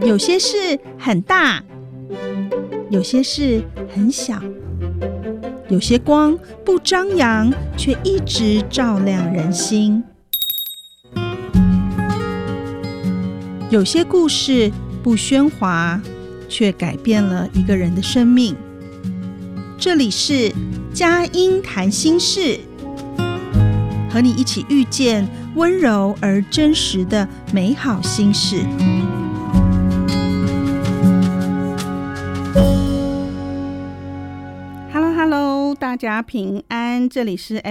有些事很大，有些事很小，有些光不张扬，却一直照亮人心。有些故事不喧哗，却改变了一个人的生命。这里是佳音谈心事，和你一起遇见温柔而真实的美好心事。Hello， 大家平安，这里是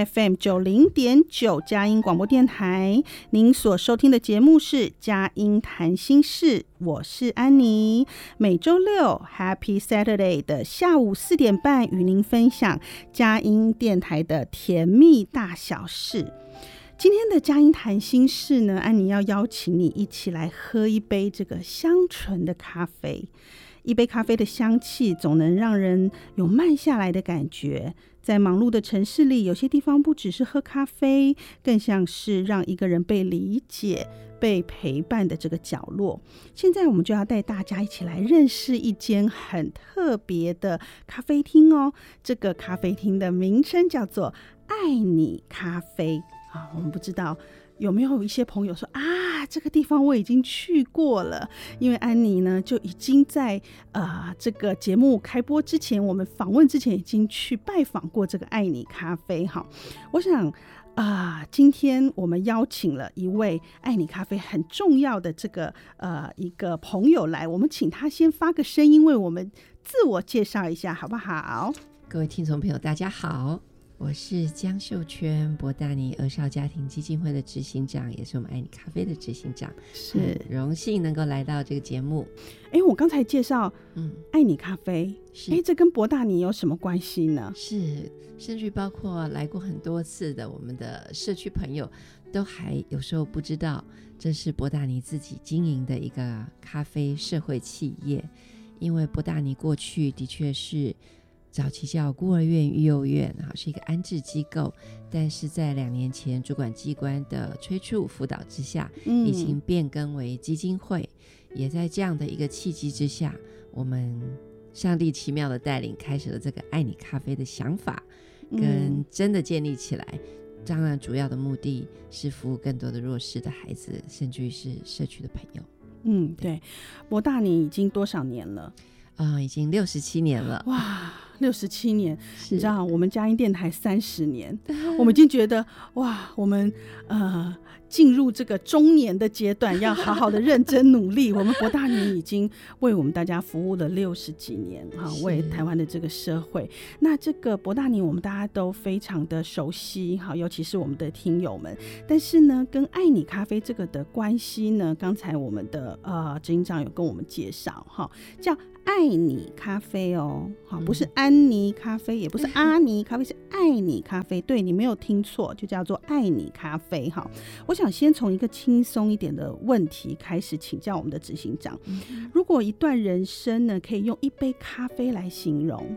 FM90.9 佳音广播电台，您所收听的节目是佳音谈心事，我是安妮。每周六 Happy Saturday 的下午4点半，与您分享佳音电台的甜蜜大小事。今天的佳音谈心事呢，安妮要邀请你一起来喝一杯这个香醇的咖啡。一杯咖啡的香气总能让人有慢下来的感觉，在忙碌的城市里，有些地方不只是喝咖啡，更像是让一个人被理解、被陪伴的这个角落。现在我们就要带大家一起来认识一间很特别的咖啡厅哦。这个咖啡厅的名称叫做爱你咖啡。我们不知道有没有一些朋友说这个地方我已经去过了，因为安妮呢就已经在这个节目开播之前，我们访问之前已经去拜访过这个爱你咖啡。我想今天我们邀请了一位爱你咖啡很重要的这个一个朋友来，我们请他先发个声音为我们自我介绍一下好不好？ 各位听众朋友大家好，我是江秀娟，博大尼儿少家庭基金会的执行长，也是我们爱你咖啡的执行长，是荣幸能够来到这个节目。 我刚才介绍爱你咖啡，这跟博大尼有什么关系呢？ 是，甚至包括来过很多次的我们的社区朋友都还有时候不知道这是博大尼自己经营的一个咖啡社会企业。因为博大尼过去的确是早期叫孤儿院育幼院，是一个安置机构，但是在2年前主管机关的催促辅导之下，已经变更为基金会。也在这样的一个契机之下，我们上帝奇妙的带领，开始了这个爱你咖啡的想法，跟真的建立起来。当然主要的目的是服务更多的弱势的孩子，甚至于是社区的朋友。 对，博大尼已经多少年了？ 已经67年了。 哇，67年！你知道我们佳音电台30年，我们已经觉得哇，我们进入这个中年的阶段，要好好的认真努力。我们博大尼已经为我们大家服务了60几年，为台湾的这个社会。那这个博大尼我们大家都非常的熟悉，尤其是我们的听友们。但是呢，跟爱你咖啡这个的关系呢，刚才我们的执行长有跟我们介绍，叫爱你咖啡哦，不是安妮咖啡，也不是阿尼咖啡，是爱你咖啡。对，你没有听错，就叫做爱你咖啡。我想先从一个轻松一点的问题开始请教我们的执行长。如果一段人生呢，可以用一杯咖啡来形容，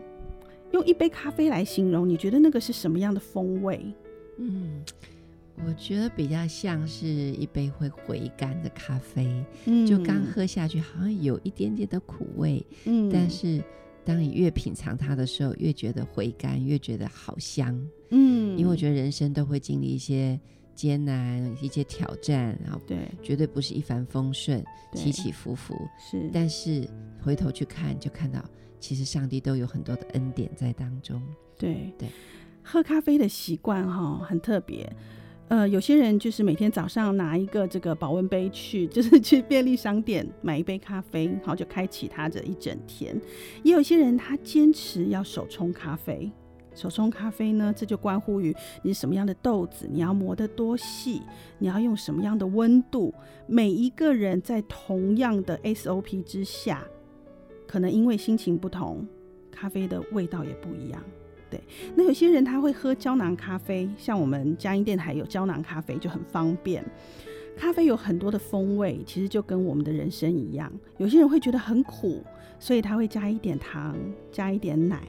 你觉得那个是什么样的风味？ 我觉得比较像是一杯会回甘的咖啡，就刚喝下去好像有一点点的苦味，但是当你越品尝它的时候，越觉得回甘，越觉得好香。因为我觉得人生都会经历一些艰难，一些挑战，然后绝对不是一帆风顺，起起伏伏，但是回头去看，就看到其实上帝都有很多的恩典在当中。对， 喝咖啡的习惯很特别。有些人就是每天早上拿一个这个保温杯就是去便利商店买一杯咖啡，然后就开启他的一整天。也有些人他坚持要手冲咖啡，呢，这就关乎于你是什么样的豆子，你要磨得多细，你要用什么样的温度。每一个人在同样的 SOP 之下，可能因为心情不同，咖啡的味道也不一样。对，那有些人他会喝胶囊咖啡，像我们佳音电台有胶囊咖啡就很方便。咖啡有很多的风味，其实就跟我们的人生一样，有些人会觉得很苦，所以他会加一点糖，加一点奶。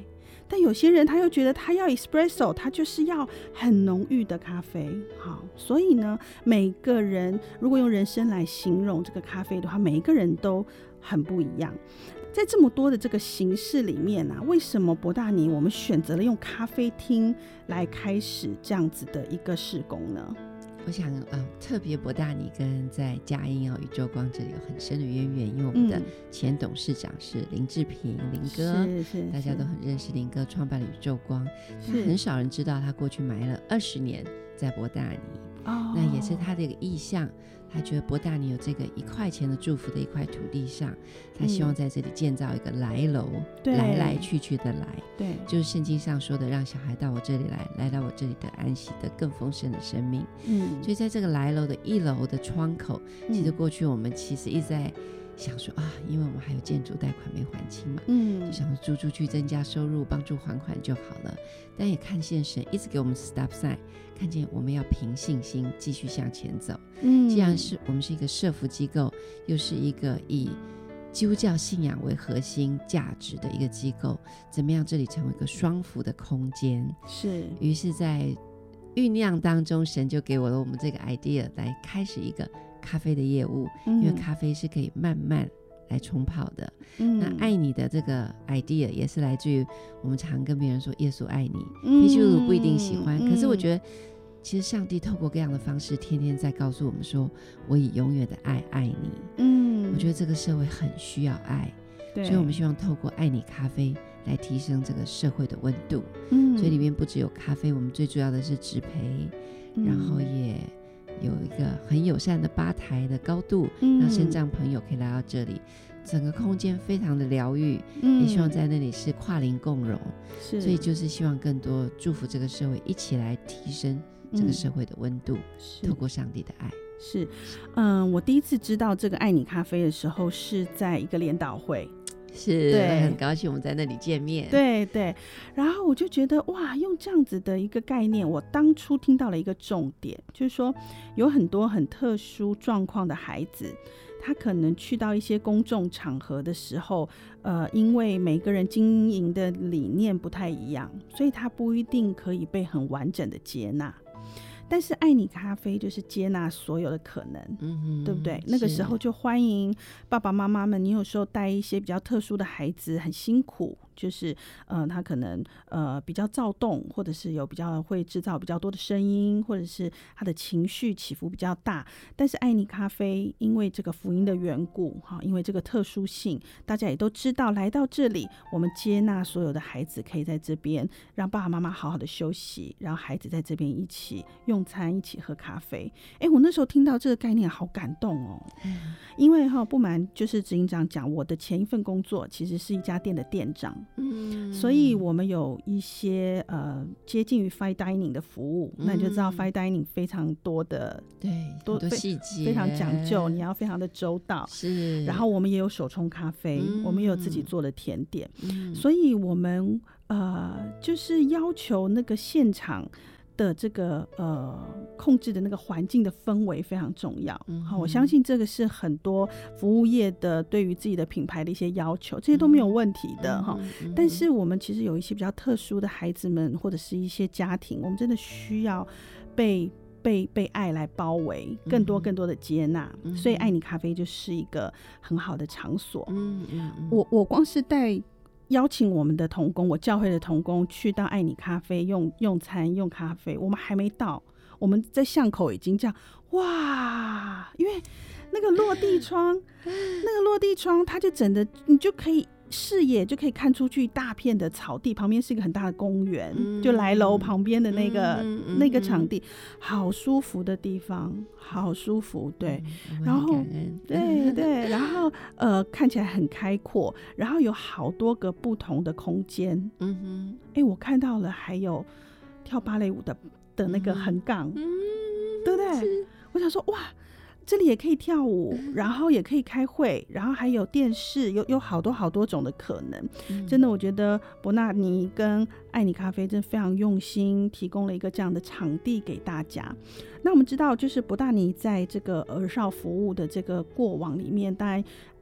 但有些人他又觉得他要 espresso， 他就是要很浓郁的咖啡。好，所以呢，每个人如果用人生来形容这个咖啡的话，每一个人都很不一样。在这么多的这个形式里面啊，为什么博大尼我们选择了用咖啡厅来开始这样子的一个事工呢？ 我想特别博大尼跟在佳音宇宙光这里有很深的渊源，因为我们的前董事长是林志平林哥，大家都很认识林哥，创办了宇宙光，但很少人知道他过去埋了20年在博大尼。那也是他的一个意向，他觉得博大尼有这个1块钱的祝福的一块土地上，他希望在这里建造一个来楼，来来去去的来，对，就是圣经上说的，让小孩到我这里来到我这里的安息的更丰盛的生命。所以在这个来楼的1楼的窗口，其实过去我们其实一直在想说因为我们还有建筑贷款没还清嘛，就想说租出去增加收入，帮助还款就好了。但也看见神一直给我们 stop sign， 看见我们要凭信心继续向前走。既然是我们是一个社福机构，又是一个以基督教信仰为核心价值的一个机构，怎么样这里成为一个双福的空间？于是在酝酿当中，神就给我了我们这个 idea 来开始一个咖啡的业务，因为咖啡是可以慢慢来冲泡的。那爱你的这个 idea 也是来自于我们常跟别人说耶稣爱你，非基督徒不一定喜欢，可是我觉得其实上帝透过各样的方式天天在告诉我们说，我以永远的爱爱你。我觉得这个社会很需要爱，所以我们希望透过爱你咖啡来提升这个社会的温度。所以里面不只有咖啡，我们最主要的是植培，然后也有一个很友善的吧台的高度，让身障朋友可以来到这里，整个空间非常的疗愈，也希望在那里是跨龄共融，所以就是希望更多祝福这个社会，一起来提升这个社会的温度，透过上帝的爱。 我第一次知道这个爱你咖啡的时候是在一个联导会， 对，很高兴我们在那里见面。 对，然后我就觉得哇，用这样子的一个概念，我当初听到了一个重点，就是说有很多很特殊状况的孩子，他可能去到一些公众场合的时候，因为每个人经营的理念不太一样，所以他不一定可以被很完整的接纳。但是爱你咖啡就是接纳所有的可能，对不对？那个时候就欢迎爸爸妈妈们，你有时候带一些比较特殊的孩子很辛苦，就是他可能比较躁动，或者是有比较会制造比较多的声音，或者是他的情绪起伏比较大。但是爱你咖啡因为这个福音的缘故，因为这个特殊性，大家也都知道，来到这里我们接纳所有的孩子可以在这边让爸爸妈妈好好的休息，然后孩子在这边一起用餐，一起喝咖啡。我那时候听到这个概念好感动哦，因为不瞒就是执行长讲，我的前一份工作其实是一家店的店长，所以我们有一些接近于 fine dining 的服务，那你就知道 fine dining 非常多的多细节， 非常讲究，你要非常的周到。然后我们也有手冲咖啡，我们也有自己做的甜点，所以我们就是要求那个现场的这个控制的那个环境的氛围非常重要。我相信这个是很多服务业的对于自己的品牌的一些要求，这些都没有问题的但是我们其实有一些比较特殊的孩子们，或者是一些家庭，我们真的需要被爱来包围，更多的接纳，所以爱你咖啡就是一个很好的场所。我光是邀请我们的同工，我教会的同工去到爱你咖啡用餐用咖啡，我们还没到，我们在巷口已经这样哇，因为那个落地窗它就整的，你就可以视野就可以看出去大片的草地，旁边是一个很大的公园，就来楼旁边的那个场地，好舒服的地方，好舒服。对，然后对，然后看起来很开阔，然后有好多个不同的空间。我看到了还有跳芭蕾舞的那个横杠，对不对？我想说哇，这里也可以跳舞，然后也可以开会，然后还有电视，有好多种的可能。真的，我觉得博纳尼跟爱你咖啡真的非常用心，提供了一个这样的场地给大家。那我们知道，就是博大尼在这个儿少服务的这个过往里面，当然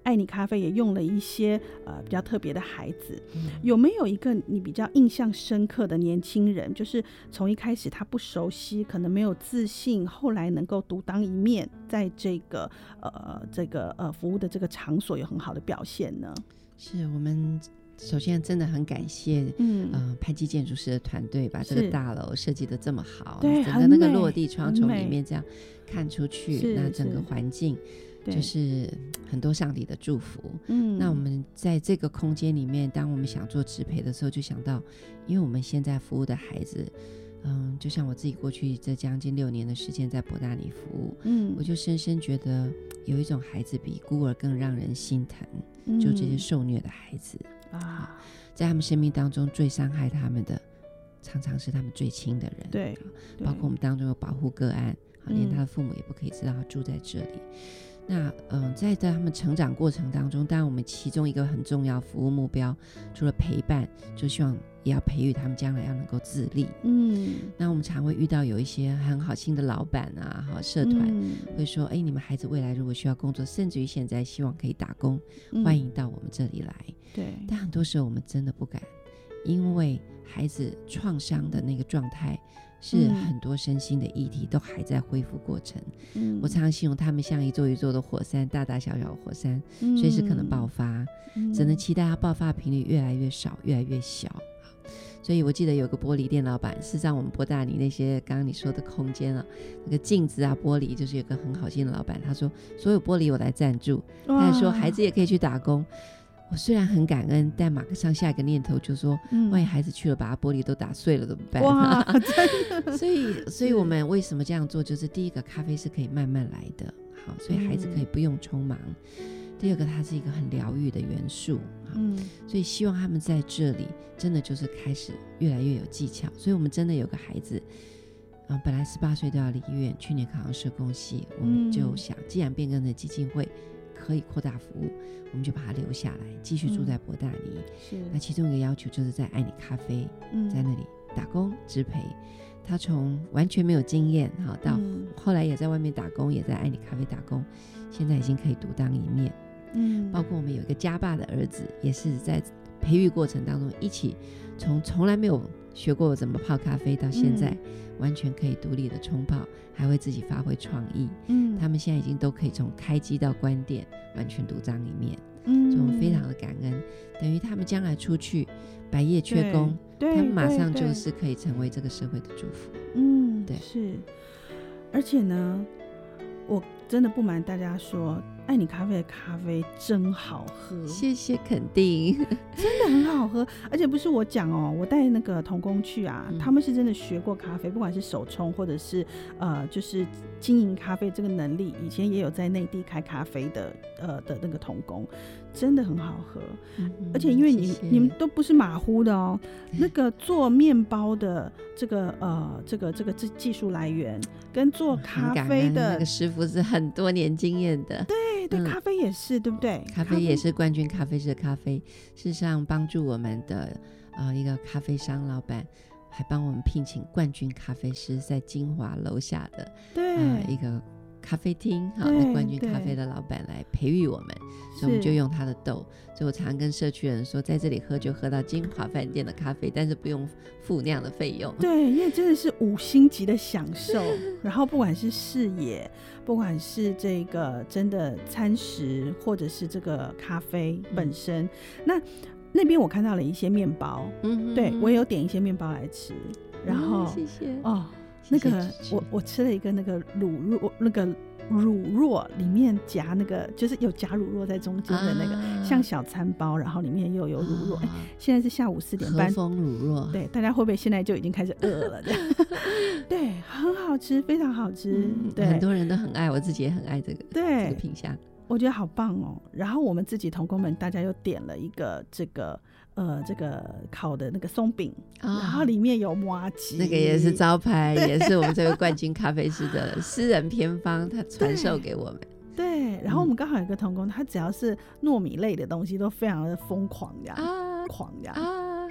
爱你咖啡也用了一些比较特别的孩子。有没有一个你比较印象深刻的年轻人，就是从一开始他不熟悉，可能没有自信，后来能够独当一面，在这个服务的这个场所有很好的表现呢？ 是我们首先真的很感谢潘基建筑师的团队把这个大楼设计得这么好， 对， 整个那个落地窗从里面这样看出去，那整个环境就是很多上帝的祝福。那我们在这个空间里面，当我们想做植培的时候，就想到因为我们现在服务的孩子就像我自己过去这将近6年的时间在伯大尼服务，我就深深觉得有一种孩子比孤儿更让人心疼，就这些受虐的孩子在他们生命当中最伤害他们的常常是他们最亲的人， 对， 包括我们当中有保护个案，连他的父母也不可以知道他住在这里。那在他们成长过程当中，当然我们其中一个很重要服务目标，除了陪伴，就希望也要培育他们将来要能够自立。那我们常会遇到有一些很好心的老板啊，社团会说，你们孩子未来如果需要工作，甚至于现在希望可以打工，欢迎到我们这里来。对，但很多时候我们真的不敢，因为孩子创伤的那个状态是很多身心的议题都还在恢复过程。我常常形容他们像一座一座的火山，大大小小的火山，随时可能爆发，只能期待它爆发的频率越来越少，越来越小。所以我记得有个玻璃店老板，事实上我们伯大尼那些刚刚你说的空间那个镜子啊玻璃，就是有个很好心的老板，他说所有玻璃我来赞助，他还说孩子也可以去打工。我虽然很感恩，但马上下一个念头就说，万一孩子去了把玻璃都打碎了怎么办？ 哇，真的所以我们为什么这样做，就是第一个，咖啡是可以慢慢来的，好，所以孩子可以不用匆忙。第二个，它是一个很疗愈的元素，所以希望他们在这里真的就是开始越来越有技巧。所以我们真的有个孩子本来18岁都要离院，去年考上社工系，我们就想既然变更的基金会可以扩大服务，我们就把他留下来继续住在伯大尼。那其中一个要求就是在爱你咖啡在那里打工植培。他从完全没有经验到后来也在外面打工，也在爱你咖啡打工，现在已经可以独当一面。包括我们有一个家爸的儿子，也是在培育过程当中一起从来没有学过怎么泡咖啡，到现在完全可以独立的冲泡，还会自己发挥创意。他们现在已经都可以从开机到关店完全独当一面。所以我们非常的感恩，等于他们将来出去百业缺工，他们马上就是可以成为这个社会的祝福。对， 是。而且呢，我真的不瞒大家说，爱你咖啡的咖啡真好喝， 谢谢肯定， 真的很好喝。而且不是我讲我带那个同工去他们是真的学过咖啡，不管是手冲或者是就是经营咖啡这个能力，以前也有在内地开咖啡的那个同工，真的很好喝。而且因为你们都不是马虎的那个做面包的这个技术来源跟做咖啡的那个师傅是很多年经验的。 对，咖啡也是，对不对？ 咖啡也是冠军咖啡师的咖啡，事实上帮助我们的一个咖啡商老板还帮我们聘请冠军咖啡师，在金华楼下的一个咖啡厅那冠军咖啡的老板来培育我们，所以我们就用他的豆。所以我常跟社区人说，在这里喝就喝到金华饭店的咖啡，但是不用付那样的费用。 对，因为真的是5星级的享受。然后不管是视野，不管是这个真的餐食，或者是这个咖啡本身，那边我看到了一些面包，对，我也有点一些面包来吃。然后谢谢那个我吃了一个那个乳酪里面夹那个，就是有夹乳酪在中间的那个，像小餐包，然后里面又有乳酪。现在是下午4点半， 和风乳酪。 对，大家会不会现在就已经开始饿了？对，很好吃，非常好吃。对， 很多人都很爱，我自己也很爱这个品项。 我觉得好棒然后我们自己同工们大家又点了一个这个烤的那个松饼，然后里面有麻糬， 那个也是招牌，也是我们这位冠军咖啡师的私人偏方，他传授给我们。 对，然后我们刚好有一个同工，他只要是糯米类的东西都非常的疯狂这样，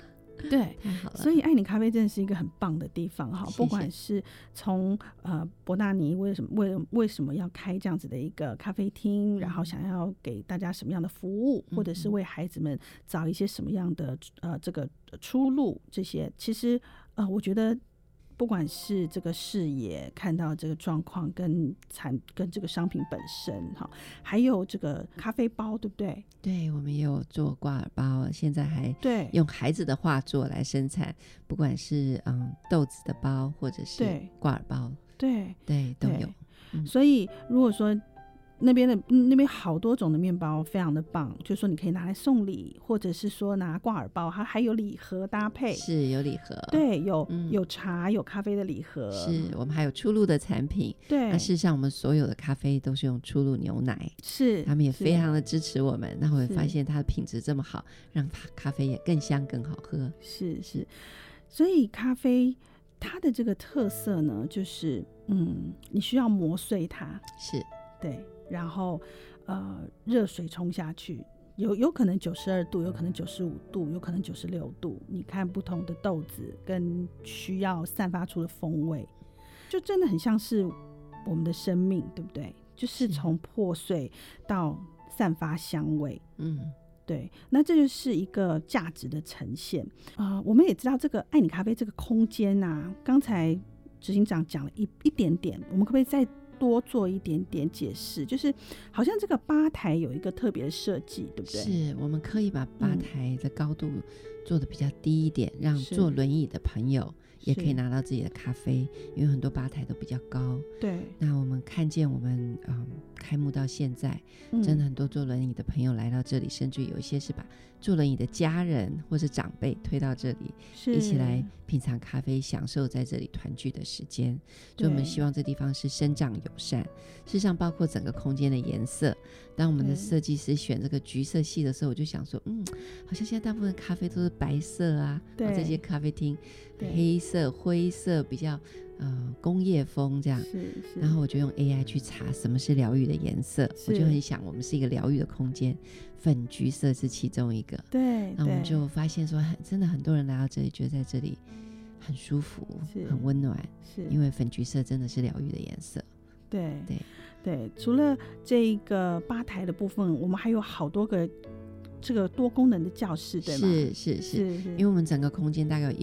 对， 太好了。 所以爱你咖啡真的是一个很棒的地方哈， 谢谢不管是从博大尼为什么要开这样子的一个咖啡厅，然后想要给大家什么样的服务，或者是为孩子们找一些什么样的这个出路，这些其实我觉得不管是这个视野看到这个状况跟这个商品本身哈，还有这个咖啡包，对不对？ 对，我们也有做挂耳包，现在还对用孩子的画作来生产，不管是豆子的包或者是挂耳包， 对都有。 所以如果说那边好多种的面包非常的棒，就是说你可以拿来送礼，或者是说拿挂耳包，它还有礼盒搭配， 是有礼盒， 对，有茶有咖啡的礼盒， 是我们还有初露的产品， 对， 那事实上我们所有的咖啡都是用初露牛奶， 是他们也非常的支持我们，那我会发现它的品质这么好，让咖啡也更香更好喝， 是，所以咖啡它的这个特色呢，就是你需要磨碎它， 是对，然后热水冲下去，有可能92度，有可能95度，有可能96度，你看不同的豆子跟需要散发出的风味，就真的很像是我们的生命，对不对？就是从破碎到散发香味，对，那这就是一个价值的呈现。我们也知道这个爱你咖啡这个空间啊，刚才执行长讲了一点点，我们可不可以再多做一点点解释？就是好像这个吧台有一个特别的设计，对不对？ 是我们刻意把吧台的高度做得比较低一点，让坐轮椅的朋友也可以拿到自己的咖啡，因为很多吧台都比较高。 对， 那我们看见我们开幕到现在，真的很多坐轮椅的朋友来到这里，甚至有一些是把坐轮椅的家人或是长辈推到这里，一起来品尝咖啡，享受在这里团聚的时间。所以我们希望这地方是身障友善，事实上包括整个空间的颜色。当我们的设计师选这个橘色系的时候，我就想说好像现在大部分咖啡都是白色啊，这些咖啡厅黑色灰色比较工业风这样，然后我就用 AI 去查什么是疗愈的颜色，我就很想我们是一个疗愈的空间，粉橘色是其中一个。 对， 那我们就发现说真的很多人来到这里觉得在这里很舒服很温暖，因为粉橘色真的是疗愈的颜色。对，除了这个吧台的部分，我们还有好多个这个多功能的教室，对吗？是，因为我们整个空间大概有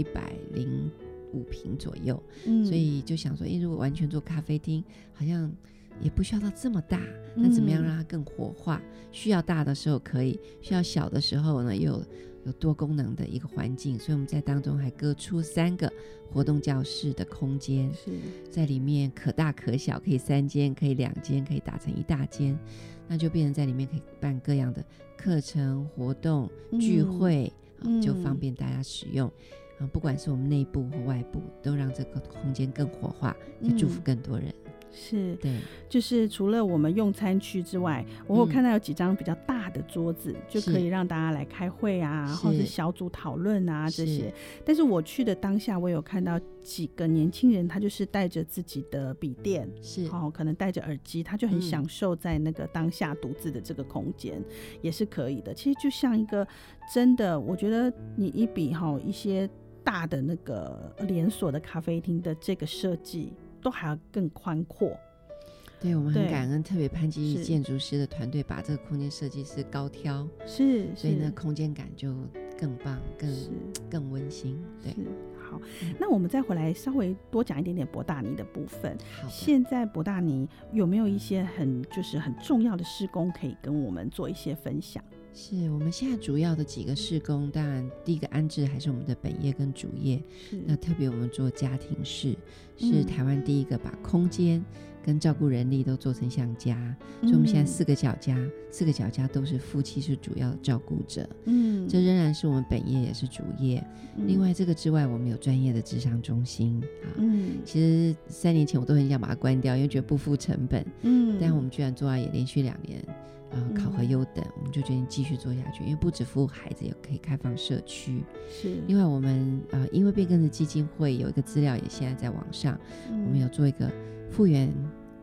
105平左右，所以就想说如果完全做咖啡厅好像也不需要到这么大，那怎么样让它更活化，需要大的时候可以，需要小的时候呢又有多功能的一个环境，所以我们在当中还割出3个活动教室的空间，在里面可大可小，可以3间，可以2间，可以打成一大间，那就变成在里面可以办各样的课程活动聚会，就方便大家使用，不管是我们内部或外部，都让这个空间更活化，可以祝福更多人。 是， 对， 就是除了我们用餐区之外，我有看到有几张比较大的桌子，就可以让大家来开会啊，或者小组讨论啊这些。但是我去的当下，我有看到几个年轻人，他就是带着自己的笔电，可能戴着耳机，他就很享受在那个当下独自的这个空间，也是可以的。其实就像一个真的，我觉得你一比一些大的那个连锁的咖啡厅的这个设计都还要更宽阔。 对，我们很感恩特别潘基建筑师的团队把这个空间设计师高挑，所以呢空间感就更棒，更温馨。对， 好，那我们再回来稍微多讲一点点博大尼的部分。现在博大尼有没有一些很重要的施工可以跟我们做一些分享？ 是我们现在主要的几个事工，当然第一个安置还是我们的本业跟主业，那特别我们做家庭式，是台湾第一个把空间跟照顾人力都做成像家，所以我们现在4个脚家都是夫妻是主要的照顾者，这仍然是我们本业也是主业。另外这个之外，我们有专业的諮商中心其实3年前我都很想把它关掉，因为觉得不付成本，但我们居然做到也连续2年考核优等，我们就决定继续做下去，因为不只服务孩子，也可以开放社区。另外我们因为变更的基金会有一个资料也现在在网上，我们有做一个复原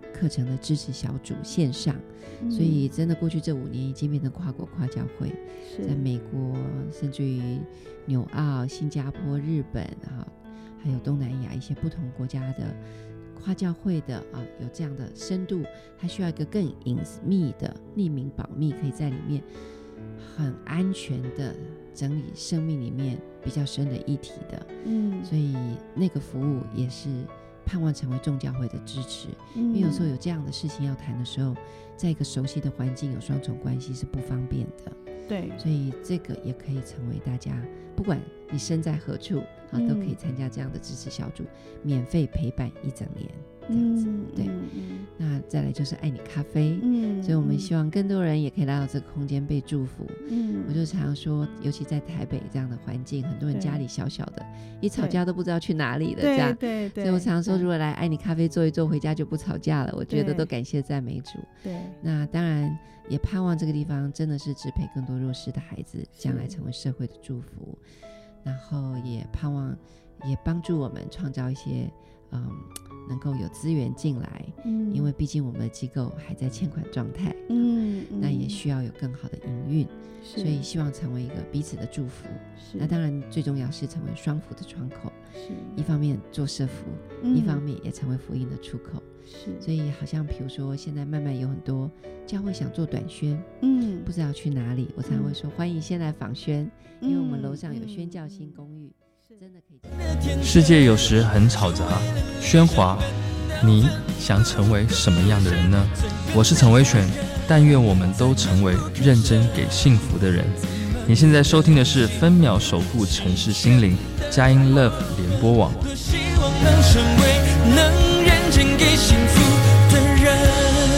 课程的支持小组线上，所以真的过去这5年已经变成跨国跨教会，在美国甚至于纽澳、新加坡、日本还有东南亚一些不同国家的跨教会的有这样的深度，它需要一个更隐秘的匿名保密，可以在里面很安全的整理生命里面比较深的议题的，所以那个服务也是盼望成为众教会的支持，因为有时候有这样的事情要谈的时候，在一个熟悉的环境有双重关系是不方便的， 对，所以这个也可以成为大家不管你身在何处都可以参加这样的支持小组，免费陪伴1整年这样子，对。那再来就是爱你咖啡，所以我们希望更多人也可以来到这个空间被祝福。我就常常说，尤其在台北这样的环境，很多人家里小小的，一吵架都不知道去哪里了，这样。对，所以我常常说，如果来爱你咖啡坐一坐，回家就不吵架了。我觉得都感谢赞美主。对，那当然也盼望这个地方真的是支配更多弱势的孩子，将来成为社会的祝福。然后也盼望也帮助我们创造一些能够有资源进来，因为毕竟我们的机构还在欠款状态，那也需要有更好的营运，所以希望成为一个彼此的祝福。那当然最重要是成为双福的窗口，一方面做社福，一方面也成为福音的出口。所以好像比如说现在慢慢有很多教会想做短宣，不知道去哪里，我常常会说欢迎先来访宣，因为我们楼上有宣教新公寓，真的可以。 世界有时很吵杂喧哗，你想成为什么样的人呢？我是陈维选，但愿我们都成为认真给幸福的人。你现在收听的是分秒守护城市心灵佳音 Love 联播网。 希望能成为能认真给幸福的人。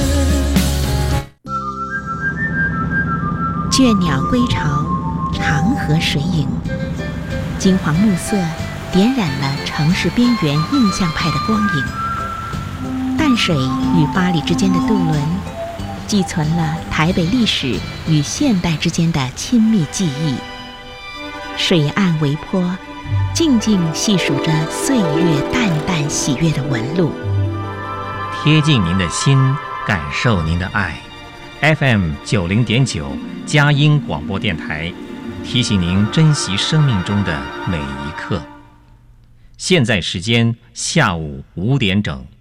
倦鸟归巢，长河水影，金黄暮色点染了城市边缘印象派的光影。淡水与巴黎之间的渡轮，寄存了台北历史与现代之间的亲密记忆。水岸微波，静静细数着岁月淡淡喜悦的纹路， 贴近您的心，感受您的爱。FM 90.9佳音广播电台，提醒您珍惜生命中的每一刻。现在时间下午5点整。